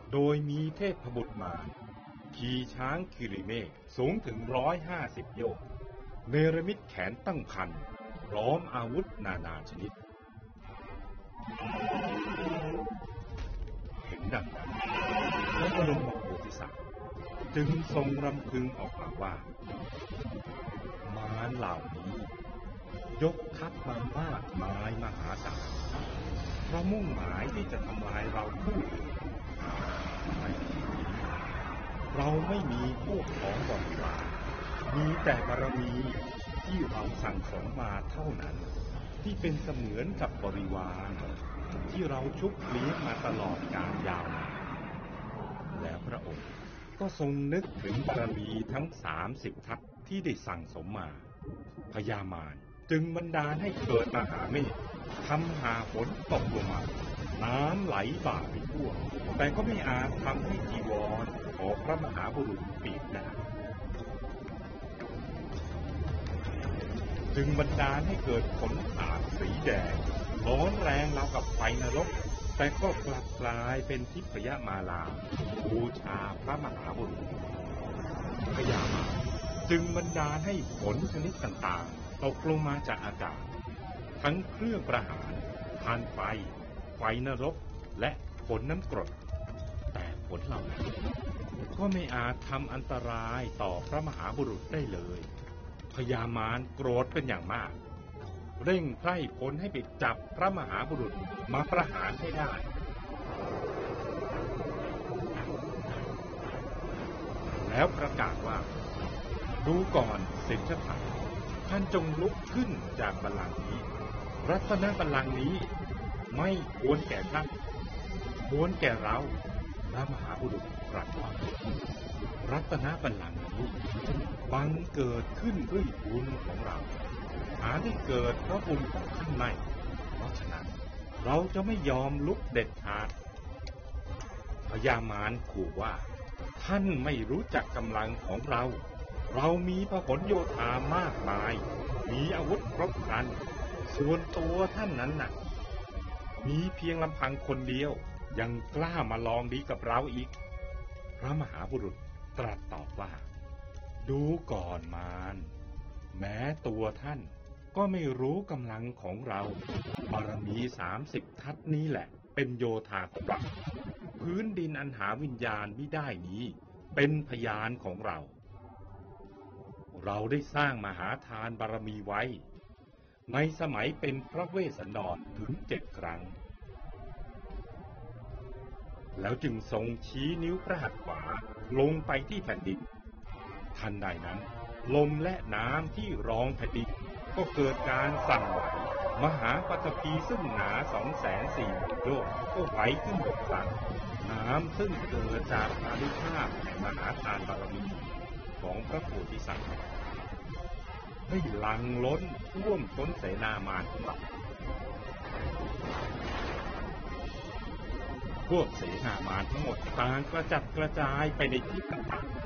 โดยมีเทพบุตรมารขี่ช้างคิริเมฆสูงถึง150 โยชน์เนรมิตแขนตั้งพันพร้อมอาวุธนานาชนิดถึงดังนั้นพระบรมโพธิสัตว์จึงทรงรำพึงออกมาว่ามารเหล่านี้ยกทัพมามากมายมหาศาลเพราะมุ่งหมายที่จะทำลายเราผู้อื่นเราไม่มีพวกของบริวารมีแต่บารมีที่เราสั่งสมมาเท่านั้นที่เป็นเสมือนกับบริวารที่เราชุบเลี้ยงมาตลอดกาลยาวนานแล้วพระองค์ก็ทรงนึกถึงบารมีทั้ง30 ทัพที่ได้สั่งสมมาพญามารจึงบันดาลให้เกิดมหาเมฆทำหาฝนตกลงมาน้ำไหลบ่าไปทั่วแต่ก็ไม่อาจทำให้จีวรของพระมหาบุรุษเปียกได้จึงบันดาลให้เกิดฝนสาดสีแดงร้อนแรงราวกับไฟนรกแต่ก็กลับกลายเป็นทิพยมาลาบูชาพระมหาบุรุษพญามารจึงบันดาลให้ฝนชนิดต่างๆตกลงมาจากอากาศทั้งเครื่องประหารทานไฟไฟนรกและฝนน้ำกรดแต่ฝนเหล่านั้นก็ไม่อาจทำอันตรายต่อพระมหาบุรุษได้เลยพญามารโกรธเป็นอย่างมากเร่งไพร่พลให้ไปจับพระมหาบุรุษมาประหารให้ได้แล้วประกาศว่าดูก่อนสิทธัตถะท่านจงลุกขึ้นจากบัลลังก์นี้รัตนบัลลังก์นี้ไม่ควรแก่ท่านควรแก่เราพระมหาบุรุษตรัสว่ารัตนบัลลังก์นี้บังเกิดขึ้นด้วยบุญของเราหาได้เกิดเพราะบุญของท่านไม่เพราะฉะนั้นเราจะไม่ยอมลุกเด็ดขาดพญามารขู่ว่าท่านไม่รู้จักกำลังของเราเรามีพหลโยธามากมายมีอาวุธครบครันส่วนตัวท่านนั้นน่ะมีเพียงลำพังคนเดียวยังกล้ามาลองดีกับเราอีกพระมหาบุรุษตรัสตอบว่าดูก่อนมารแม้ตัวท่านก็ไม่รู้กำลังของเราบารมี30 ทัศนี้แหละเป็นโยธาของเราพื้นดินอันหาวิญญาณไม่ได้นี้เป็นพยานของเราเราได้สร้างมหาทานบารมีไว้ในสมัยเป็นพระเวสสันดรถึง7 ครั้งแล้วจึงทรงชี้นิ้วพระหัตถ์ขวาลงไปที่แผ่นดินทันใดนั้นลมและน้ำที่รองแผ่นดินก็เกิดการสั่นไหวมหาปฐพีซึ่งหนา 240,000 โยชน์ก็ไหวขึ้น6 ครั้งน้ำซึ่งเกิดจากอานุภาพแห่งมหาทานบารมีของพระโพธิสัตว์ได้หลั่งล้นท่วมท้นเสนามารของเราพวกเสนามารทั้งหมดต่างกระจัดกระจายไปในที่ต่าง